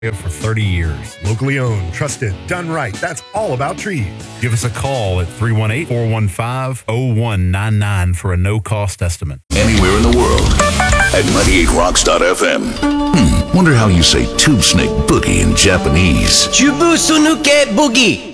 for 30 years. Locally owned, trusted, done right. That's all about trees. Give us a call at 318-415-0199 for a no-cost estimate. Anywhere in the world at 98rocks.fm. Wonder how you say tube snake boogie in Japanese. Chubu Sunuke Boogie.